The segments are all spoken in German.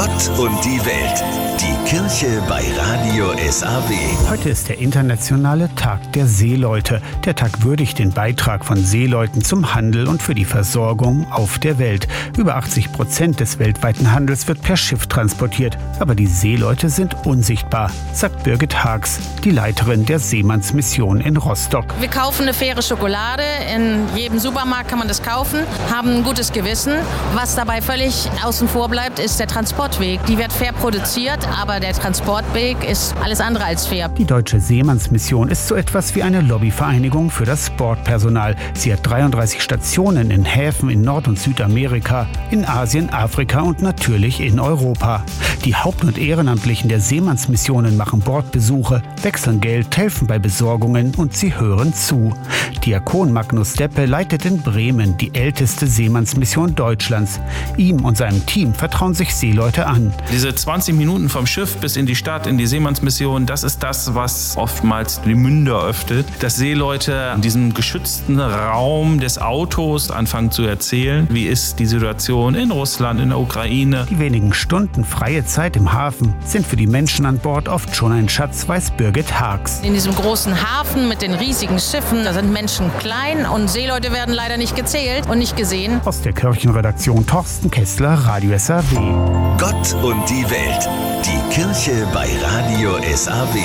Gott und die Welt. Die Kirche bei Radio SAW. Heute ist der internationale Tag der Seeleute. Der Tag würdigt den Beitrag von Seeleuten zum Handel und für die Versorgung auf der Welt. Über 80% des weltweiten Handels wird per Schiff transportiert. Aber die Seeleute sind unsichtbar, sagt Birgit Haags, die Leiterin der Seemannsmission in Rostock. Wir kaufen eine faire Schokolade. In jedem Supermarkt kann man das kaufen, haben ein gutes Gewissen. Was dabei völlig außen vor bleibt, ist der Transportweg. Die wird fair produziert, aber der Transportweg ist alles andere als fair. Die Deutsche Seemannsmission ist so etwas wie eine Lobbyvereinigung für das Bordpersonal. Sie hat 33 Stationen in Häfen in Nord- und Südamerika, in Asien, Afrika und natürlich in Europa. Die Haupt- und Ehrenamtlichen der Seemannsmissionen machen Bordbesuche, wechseln Geld, helfen bei Besorgungen und sie hören zu. Diakon Magnus Deppe leitet in Bremen die älteste Seemannsmission Deutschlands. Ihm und seinem Team vertrauen sich Seeleute an. Diese 20 Minuten vom Schiff bis in die Stadt, in die Seemannsmission, das ist das, was oftmals die Münder öffnet. Dass Seeleute in diesem geschützten Raum des Autos anfangen zu erzählen, wie ist die Situation in Russland, in der Ukraine. Die wenigen Stunden freie Zeit im Hafen sind für die Menschen an Bord oft schon ein Schatz, weiß Birgit Haags. In diesem großen Hafen mit den riesigen Schiffen, da sind Menschen klein und Seeleute werden leider nicht gezählt und nicht gesehen. Aus der Kirchenredaktion Thorsten Kessler, Radio SAW. Gott und die Welt. Die Kirche bei Radio SAW.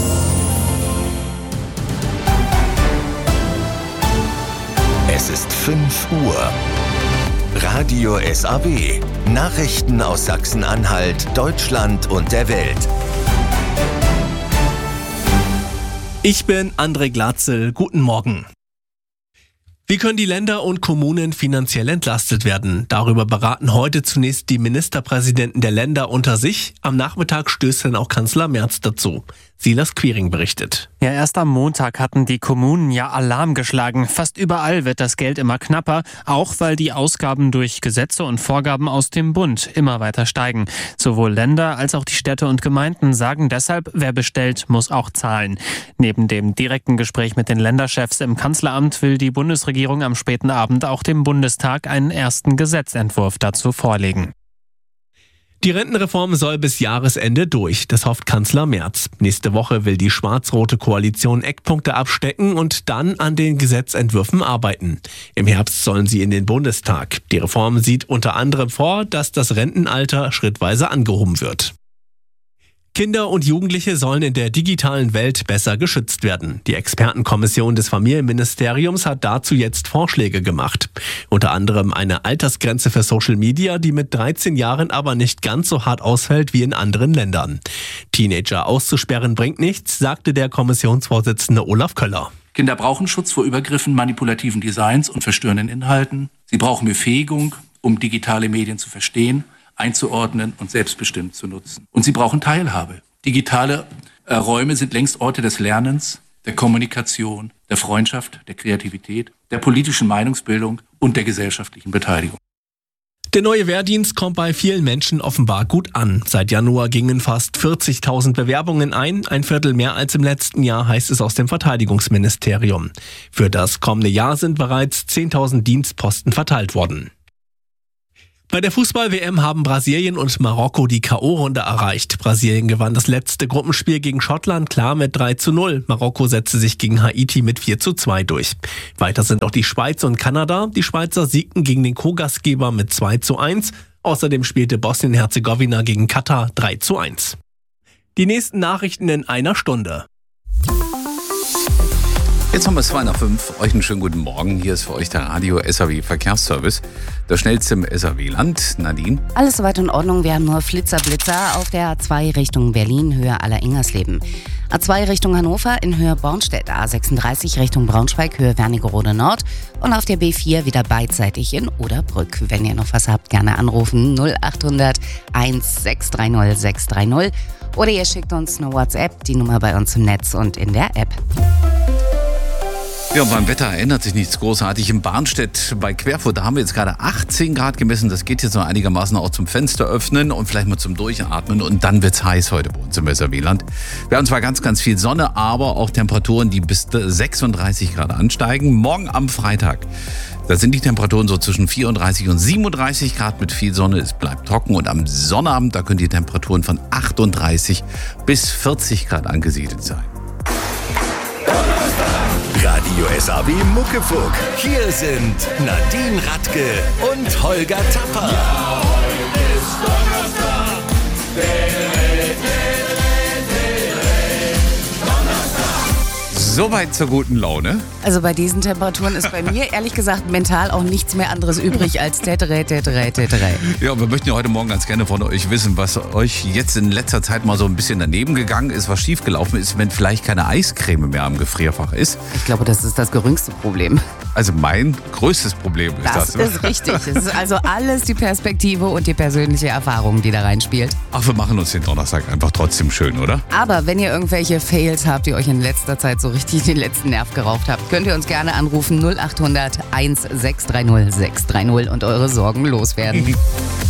Es ist 5 Uhr. Radio SAW. Nachrichten aus Sachsen-Anhalt, Deutschland und der Welt. Ich bin André Glatzel. Guten Morgen. Wie können die Länder und Kommunen finanziell entlastet werden? Darüber beraten heute zunächst die Ministerpräsidenten der Länder unter sich. Am Nachmittag stößt dann auch Kanzler Merz dazu. Silas Quiring berichtet. Ja, erst am Montag hatten die Kommunen ja Alarm geschlagen. Fast überall wird das Geld immer knapper, auch weil die Ausgaben durch Gesetze und Vorgaben aus dem Bund immer weiter steigen. Sowohl Länder als auch die Städte und Gemeinden sagen deshalb, wer bestellt, muss auch zahlen. Neben dem direkten Gespräch mit den Länderchefs im Kanzleramt will die Bundesregierung am späten Abend auch dem Bundestag einen ersten Gesetzentwurf dazu vorlegen. Die Rentenreform soll bis Jahresende durch, das hofft Kanzler Merz. Nächste Woche will die schwarz-rote Koalition Eckpunkte abstecken und dann an den Gesetzentwürfen arbeiten. Im Herbst sollen sie in den Bundestag. Die Reform sieht unter anderem vor, dass das Rentenalter schrittweise angehoben wird. Kinder und Jugendliche sollen in der digitalen Welt besser geschützt werden. Die Expertenkommission des Familienministeriums hat dazu jetzt Vorschläge gemacht. Unter anderem eine Altersgrenze für Social Media, die mit 13 Jahren aber nicht ganz so hart ausfällt wie in anderen Ländern. Teenager auszusperren bringt nichts, sagte der Kommissionsvorsitzende Olaf Köller. Kinder brauchen Schutz vor Übergriffen, manipulativen Designs und verstörenden Inhalten. Sie brauchen Befähigung, um digitale Medien zu verstehen, einzuordnen und selbstbestimmt zu nutzen. Und sie brauchen Teilhabe. Digitale Räume sind längst Orte des Lernens, der Kommunikation, der Freundschaft, der Kreativität, der politischen Meinungsbildung und der gesellschaftlichen Beteiligung. Der neue Wehrdienst kommt bei vielen Menschen offenbar gut an. Seit Januar gingen fast 40.000 Bewerbungen ein, ein Viertel mehr als im letzten Jahr, heißt es aus dem Verteidigungsministerium. Für das kommende Jahr sind bereits 10.000 Dienstposten verteilt worden. Bei der Fußball-WM haben Brasilien und Marokko die K.O.-Runde erreicht. Brasilien gewann das letzte Gruppenspiel gegen Schottland klar mit 3:0. Marokko setzte sich gegen Haiti mit 4:2 durch. Weiter sind auch die Schweiz und Kanada. Die Schweizer siegten gegen den Co-Gastgeber mit 2:1. Außerdem spielte Bosnien-Herzegowina gegen Katar 3:1. Die nächsten Nachrichten in einer Stunde. Jetzt haben wir es 2:05. Euch einen schönen guten Morgen. Hier ist für euch der Radio SAW Verkehrsservice. Das schnellste im SAW-Land. Nadine? Alles soweit in Ordnung. Wir haben nur Flitzer auf der A2 Richtung Berlin, Höhe Aller-Ingersleben. A2 Richtung Hannover in Höhe Bornstedt. A36 Richtung Braunschweig, Höhe Wernigerode Nord. Und auf der B4 wieder beidseitig in Oderbrück. Wenn ihr noch was habt, gerne anrufen. 0800 1630 630. Oder ihr schickt uns eine WhatsApp, die Nummer bei uns im Netz und in der App. Ja, beim Wetter ändert sich nichts großartig. In Barnstedt bei Querfurt, da haben wir jetzt gerade 18 Grad gemessen. Das geht jetzt noch einigermaßen auch zum Fenster öffnen und vielleicht mal zum Durchatmen. Und dann wird's heiß heute bei uns im SRW-Land. Wir haben zwar ganz, ganz viel Sonne, aber auch Temperaturen, die bis 36 Grad ansteigen. Morgen am Freitag, da sind die Temperaturen so zwischen 34 und 37 Grad mit viel Sonne. Es bleibt trocken. Und am Sonnabend, da können die Temperaturen von 38 bis 40 Grad angesiedelt sein. Radio SAW Muckefuck. Hier sind Nadine Radke und Holger Tapper. Ja, heute ist Donnerstag. Soweit zur guten Laune. Also bei diesen Temperaturen ist bei mir ehrlich gesagt mental auch nichts mehr anderes übrig als Tetre. Ja, wir möchten ja heute Morgen ganz gerne von euch wissen, was euch jetzt in letzter Zeit mal so ein bisschen daneben gegangen ist, was schiefgelaufen ist, wenn vielleicht keine Eiscreme mehr am Gefrierfach ist. Ich glaube, das ist das geringste Problem. Also mein größtes Problem ist das. Das ist richtig. Es ist also alles die Perspektive und die persönliche Erfahrung, die da reinspielt. Ach, wir machen uns den Donnerstag einfach trotzdem schön, oder? Aber wenn ihr irgendwelche Fails habt, die euch in letzter Zeit so richtig den letzten Nerv geraubt habt, könnt ihr uns gerne anrufen 0800 1630 630 und eure Sorgen loswerden.